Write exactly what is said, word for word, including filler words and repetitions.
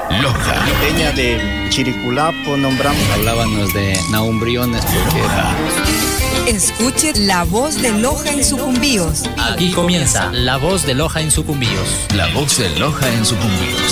Loja. Peña de Chiriculapo nombramos. Hablábamos de naumbriones porque era... Escuche La Voz de Loja en Sucumbíos. Aquí comienza La Voz de Loja en Sucumbíos. La Voz de Loja en Sucumbíos.